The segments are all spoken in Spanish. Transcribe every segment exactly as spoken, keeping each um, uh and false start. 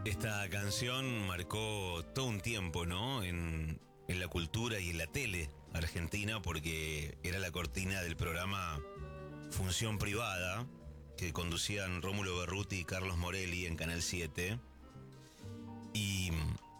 Esta canción marcó todo un tiempo, ¿no? En, en la cultura y en la tele argentina, porque era la cortina del programa Función Privada, que conducían Rómulo Berruti y Carlos Morelli en Canal siete. Y,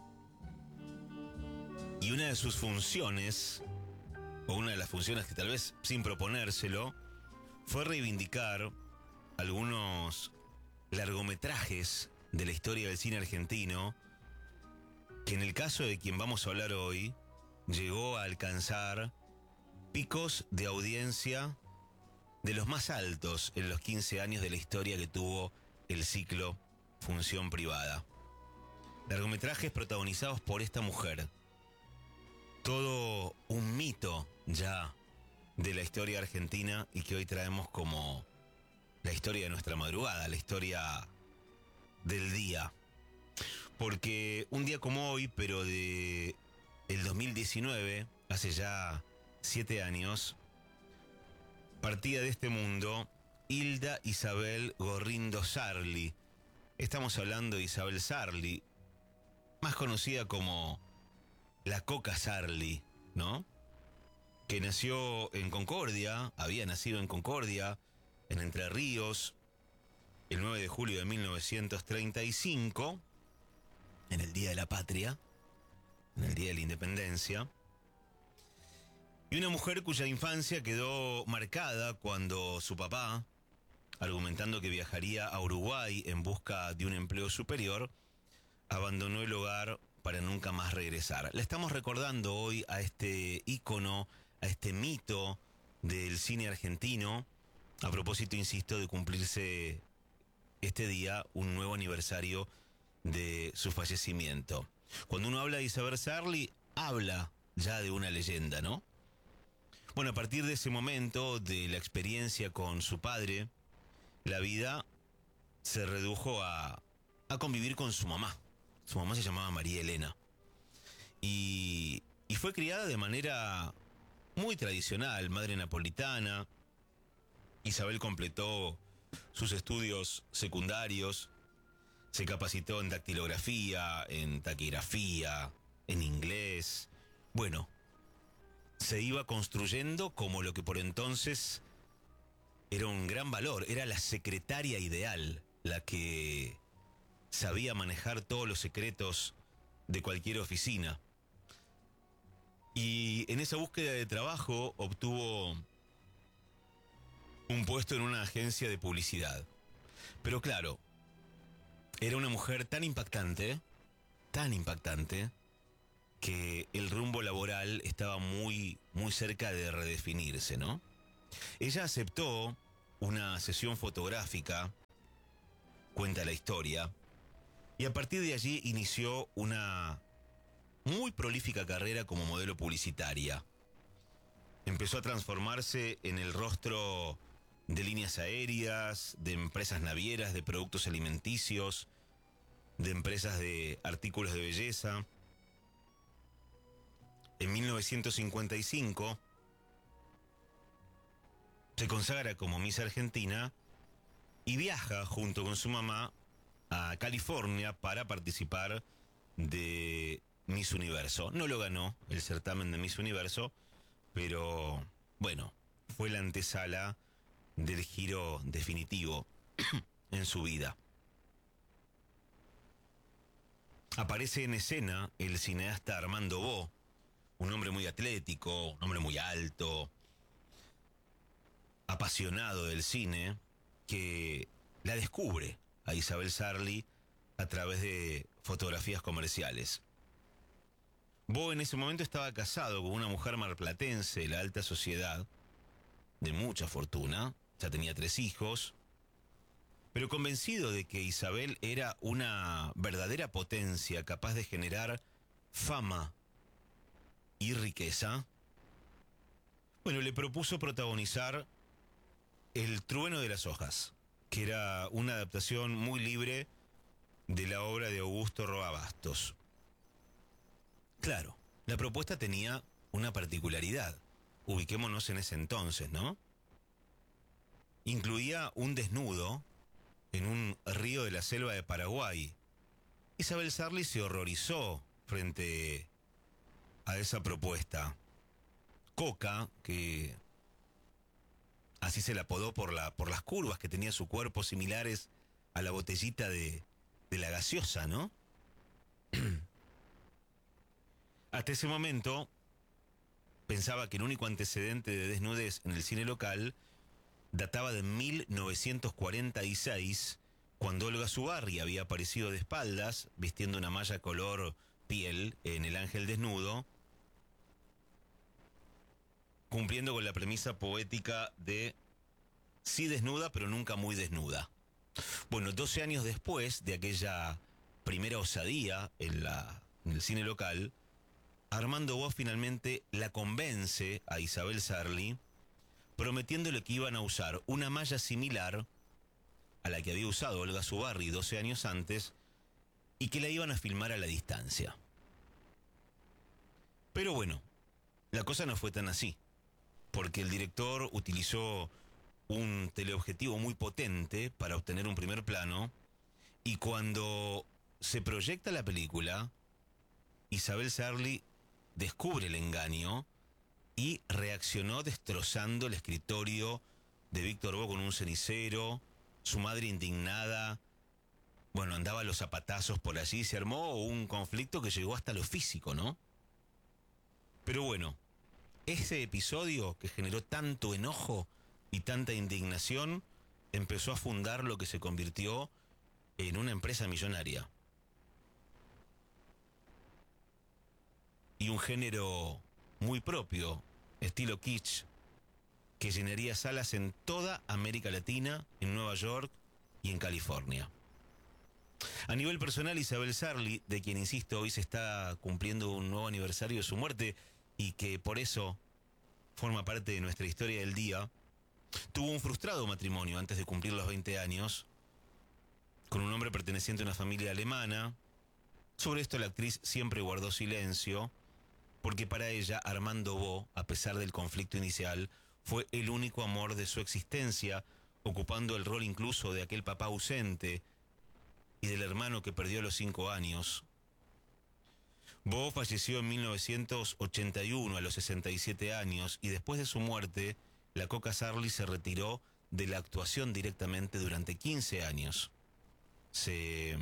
y una de sus funciones, o una de las funciones que tal vez sin proponérselo, fue reivindicar algunos largometrajes de la historia del cine argentino, que en el caso de quien vamos a hablar hoy, llegó a alcanzar picos de audiencia de los más altos en los quince años de la historia que tuvo el ciclo Función Privada. Largometrajes protagonizados por esta mujer. Todo un mito ya de la historia argentina y que hoy traemos como la historia de nuestra madrugada, la historia del día. Porque un día como hoy, pero de el dos mil diecinueve, hace ya siete años, partía de este mundo Hilda Isabel Gorrindo Sarli. Estamos hablando de Isabel Sarli, más conocida como la Coca Sarli, ¿no? Que nació en Concordia, había nacido en Concordia, en Entre Ríos, el nueve de julio de mil novecientos treinta y cinco, en el Día de la Patria, en el Día de la Independencia. Y una mujer cuya infancia quedó marcada cuando su papá, argumentando que viajaría a Uruguay en busca de un empleo superior, abandonó el hogar para nunca más regresar. La estamos recordando hoy a este ícono, a este mito del cine argentino, a propósito, insisto, de cumplirse este día un nuevo aniversario de su fallecimiento. Cuando uno habla de Isabel Sarli, habla ya de una leyenda, ¿no? Bueno, a partir de ese momento, de la experiencia con su padre, la vida se redujo a, a convivir con su mamá. Su mamá se llamaba María Elena. Y, y fue criada de manera muy tradicional, madre napolitana. Isabel completó sus estudios secundarios, se capacitó en dactilografía, en taquigrafía, en inglés. Bueno, se iba construyendo como lo que por entonces era un gran valor, era la secretaria ideal, la que sabía manejar todos los secretos de cualquier oficina. Y en esa búsqueda de trabajo obtuvo un puesto en una agencia de publicidad. Pero claro, era una mujer tan impactante, tan impactante, que el rumbo laboral estaba muy, muy cerca de redefinirse, ¿no? Ella aceptó una sesión fotográfica, cuenta la historia, y a partir de allí inició una muy prolífica carrera como modelo publicitaria. Empezó a transformarse en el rostro de líneas aéreas, de empresas navieras, de productos alimenticios, de empresas de artículos de belleza. En mil novecientos cincuenta y cinco se consagra como Miss Argentina y viaja junto con su mamá a California para participar de Miss Universo. No lo ganó el certamen de Miss Universo, pero bueno, fue la antesala del giro definitivo en su vida. Aparece en escena el cineasta Armando Bo, un hombre muy atlético, un hombre muy alto, apasionado del cine, que la descubre a Isabel Sarli a través de fotografías comerciales. Bo en ese momento estaba casado con una mujer marplatense de la alta sociedad, de mucha fortuna, ya tenía tres hijos, pero convencido de que Isabel era una verdadera potencia capaz de generar fama y riqueza, bueno, le propuso protagonizar El trueno de las hojas, que era una adaptación muy libre de la obra de Augusto Roa Bastos. Claro, la propuesta tenía una particularidad. Ubiquémonos en ese entonces, ¿no? Incluía un desnudo en un río de la selva de Paraguay, Isabel Sarli se horrorizó frente a esa propuesta. Coca, que así se la apodó por, la, por las curvas que tenía su cuerpo similares a la botellita de, de la gaseosa, ¿no? Hasta ese momento pensaba que el único antecedente de desnudez en el cine local databa de mil novecientos cuarenta y seis, cuando Olga Zubarry había aparecido de espaldas, vistiendo una malla color piel en El Ángel Desnudo, cumpliendo con la premisa poética de sí desnuda, pero nunca muy desnuda. Bueno, doce años después de aquella primera osadía en, la, en el cine local, Armando Bo finalmente la convence a Isabel Sarli, prometiéndole que iban a usar una malla similar a la que había usado Olga Zubarry doce años antes y que la iban a filmar a la distancia. Pero bueno, la cosa no fue tan así, porque el director utilizó un teleobjetivo muy potente para obtener un primer plano, y cuando se proyecta la película, Isabel Sarli descubre el engaño y reaccionó destrozando el escritorio de Víctor Bo con un cenicero. Su madre indignada, bueno, andaba a los zapatazos por allí, se armó un conflicto que llegó hasta lo físico, ¿no? Pero bueno, ese episodio que generó tanto enojo y tanta indignación empezó a fundar lo que se convirtió en una empresa millonaria. Y un género muy propio, estilo kitsch, que llenaría salas en toda América Latina, en Nueva York y en California. A nivel personal, Isabel Sarli, de quien, insisto, hoy se está cumpliendo un nuevo aniversario de su muerte y que por eso forma parte de nuestra historia del día, tuvo un frustrado matrimonio antes de cumplir los veinte años, con un hombre perteneciente a una familia alemana. Sobre esto la actriz siempre guardó silencio, porque para ella Armando Bo, a pesar del conflicto inicial, fue el único amor de su existencia, ocupando el rol incluso de aquel papá ausente y del hermano que perdió a los cinco años. Bo falleció en mil novecientos ochenta y uno a los sesenta y siete años, y después de su muerte, la Coca Sarli se retiró de la actuación directamente durante quince años. Se,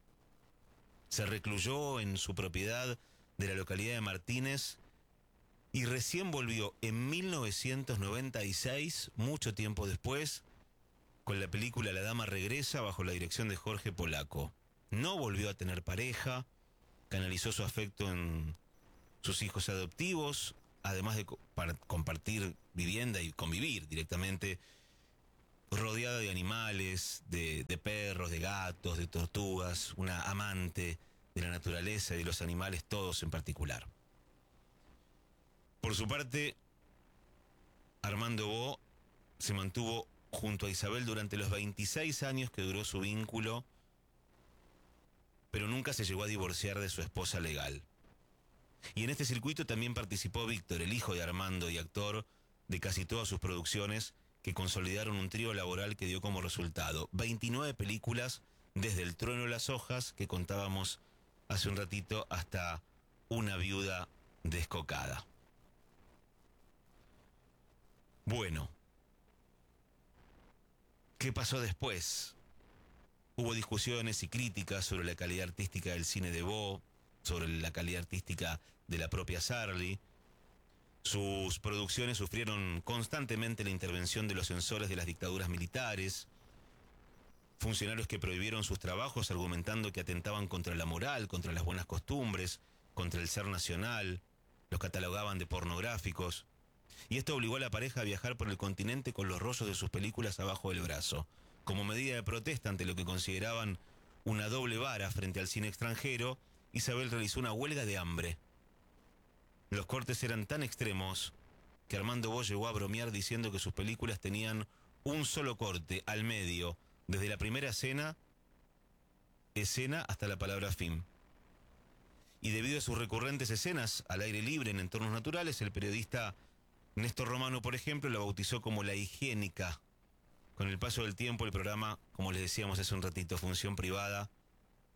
se recluyó en su propiedad de la localidad de Martínez y recién volvió en mil novecientos noventa y seis, mucho tiempo después, con la película La Dama Regresa, bajo la dirección de Jorge Polaco. No volvió a tener pareja, canalizó su afecto en sus hijos adoptivos, además de co- para compartir vivienda y convivir directamente, rodeada de animales, de, de perros, de gatos, de tortugas, una amante de la naturaleza y de los animales, todos en particular. Por su parte, Armando Bo se mantuvo junto a Isabel durante los veintiséis años que duró su vínculo, pero nunca se llegó a divorciar de su esposa legal. Y en este circuito también participó Víctor, el hijo de Armando y actor de casi todas sus producciones, que consolidaron un trío laboral que dio como resultado veintinueve películas, desde El trueno de las hojas, que contábamos hace un ratito, hasta Una viuda descocada. Bueno, ¿qué pasó después? Hubo discusiones y críticas sobre la calidad artística del cine de Bo, sobre la calidad artística de la propia Sarli. Sus producciones sufrieron constantemente la intervención de los censores de las dictaduras militares, funcionarios que prohibieron sus trabajos argumentando que atentaban contra la moral, contra las buenas costumbres, contra el ser nacional, los catalogaban de pornográficos. Y esto obligó a la pareja a viajar por el continente con los rollos de sus películas abajo del brazo. Como medida de protesta ante lo que consideraban una doble vara frente al cine extranjero, Isabel realizó una huelga de hambre. Los cortes eran tan extremos que Armando Bo llegó a bromear diciendo que sus películas tenían un solo corte al medio, desde la primera escena, escena hasta la palabra fin. Y debido a sus recurrentes escenas al aire libre en entornos naturales, el periodista Néstor Romano, por ejemplo, la bautizó como La Higiénica. Con el paso del tiempo, el programa, como les decíamos hace un ratito, Función Privada,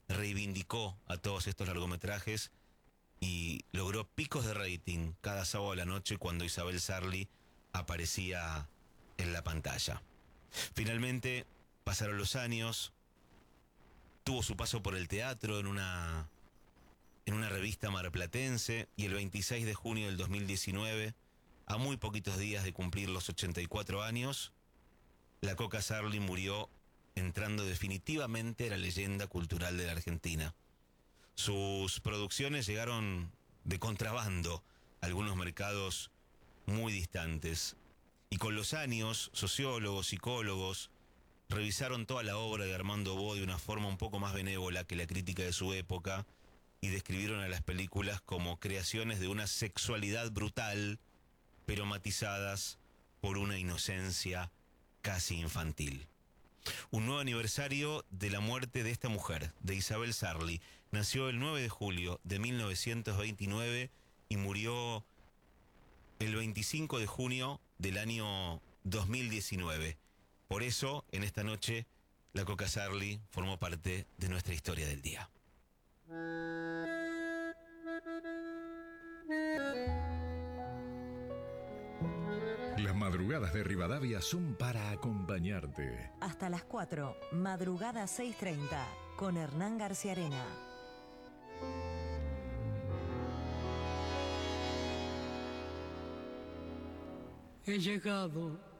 reivindicó a todos estos largometrajes y logró picos de rating cada sábado a la noche cuando Isabel Sarli aparecía en la pantalla. Finalmente pasaron los años, tuvo su paso por el teatro en una, en una revista marplatense y el veintiséis de junio del dos mil diecinueve, a muy poquitos días de cumplir los ochenta y cuatro años, la Coca Sarli murió entrando definitivamente a la leyenda cultural de la Argentina. Sus producciones llegaron de contrabando a algunos mercados muy distantes. Y con los años, sociólogos, psicólogos, revisaron toda la obra de Armando Bo de una forma un poco más benévola que la crítica de su época y describieron a las películas como creaciones de una sexualidad brutal, pero matizadas por una inocencia casi infantil. Un nuevo aniversario de la muerte de esta mujer, de Isabel Sarli. Nació el nueve de julio de mil novecientos veintinueve y murió el veinticinco de junio del año dos mil diecinueve. Por eso, en esta noche, la Coca Sarli formó parte de nuestra historia del día. Las madrugadas de Rivadavia son para acompañarte. Hasta las cuatro, madrugada seis treinta, con Hernán García Arena. He llegado